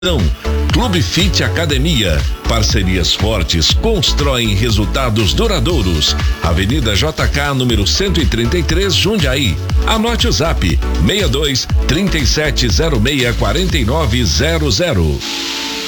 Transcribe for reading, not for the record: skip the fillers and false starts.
Clube Fit Academia, parcerias fortes constroem resultados duradouros. Avenida JK, número 133, Jundiaí. Anote o zap: 62 3706 4900.